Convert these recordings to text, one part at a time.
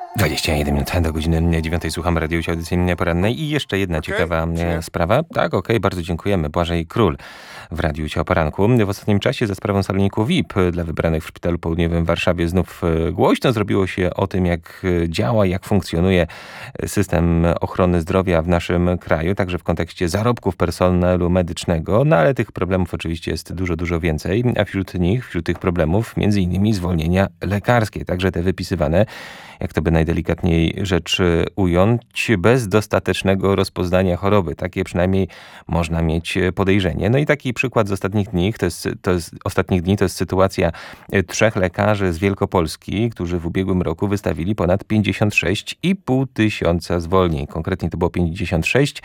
21 minut do godziny 9. Słucham radiowej audycji porannej i jeszcze jedna ciekawa sprawa. Tak, bardzo dziękujemy. Błażej Król w Radiu Ciao Poranku. W ostatnim czasie za sprawą saloniku VIP dla wybranych w Szpitalu Południowym w Warszawie znów głośno zrobiło się o tym, jak działa, jak funkcjonuje system ochrony zdrowia w naszym kraju, także w kontekście zarobków personelu medycznego, no ale tych problemów oczywiście jest dużo, dużo więcej, a wśród tych problemów między innymi zwolnienia lekarskie, także te wypisywane, jak to by najdelikatniej rzecz ująć, bez dostatecznego rozpoznania choroby. Takie przynajmniej można mieć podejrzenie. No i taki przykład z ostatnich dni, to jest sytuacja 3 lekarzy z Wielkopolski, którzy w ubiegłym roku wystawili ponad 56,5 tysiąca zwolnień. Konkretnie to było 56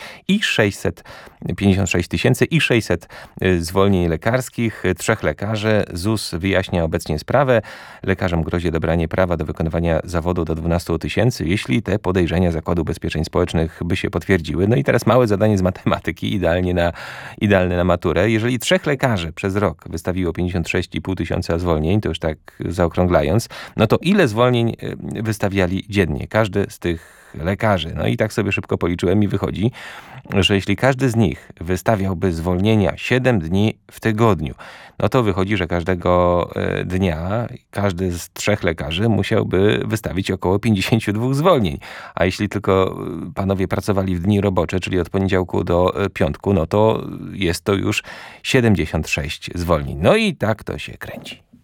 tysięcy i 600 zwolnień lekarskich. 3 lekarzy. ZUS wyjaśnia obecnie sprawę. Lekarzom grozi odebranie prawa do wykonywania zawodu do 12 tysięcy, jeśli te podejrzenia Zakładu Ubezpieczeń Społecznych by się potwierdziły. No i teraz małe zadanie z matematyki, idealne na maturę. Jeżeli 3 lekarzy przez rok wystawiło 56,5 tysiąca zwolnień, to już tak zaokrąglając, no to ile zwolnień wystawiali dziennie? Każdy z tych lekarzy. No i tak sobie szybko policzyłem i wychodzi, że jeśli każdy z nich wystawiałby zwolnienia 7 dni w tygodniu, no to wychodzi, że każdego dnia każdy z 3 lekarzy musiałby wystawić około 52 zwolnień. A jeśli tylko panowie pracowali w dni robocze, czyli od poniedziałku do piątku, no to jest to już 76 zwolnień. No i tak to się kręci.